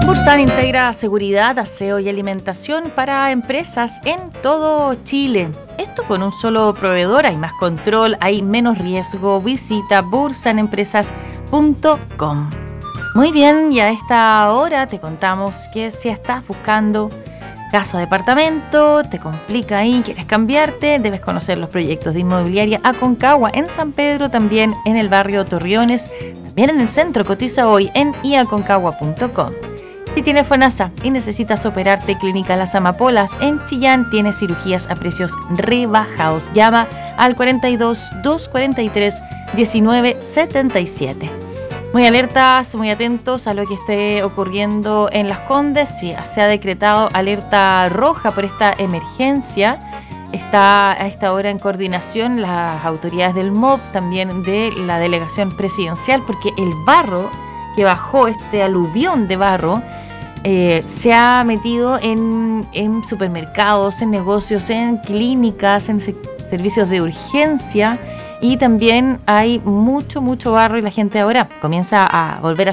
Bursan integra seguridad, aseo y alimentación para empresas en todo Chile. Esto con un solo proveedor, hay más control, hay menos riesgo. Visita bursanempresas.com. Muy bien, y a esta hora te contamos que si estás buscando casa o departamento, te complica ahí, quieres cambiarte, debes conocer los proyectos de Inmobiliaria Aconcagua en San Pedro, también en el barrio Torreones, también en el centro. Cotiza hoy en iaconcagua.com. Si tienes FONASA y necesitas operarte, Clínica Las Amapolas en Chillán tiene cirugías a precios rebajados. Llama al 42 243 1977. Muy alertas, muy atentos a lo que esté ocurriendo en Las Condes. Sí, se ha decretado alerta roja por esta emergencia. Está a esta hora en coordinación las autoridades del MOB, también de la delegación presidencial, porque el barro que bajó, este aluvión de barro, se ha metido en supermercados, en negocios, en clínicas, en servicios de urgencia, y también hay mucho barro y la gente ahora comienza a volver a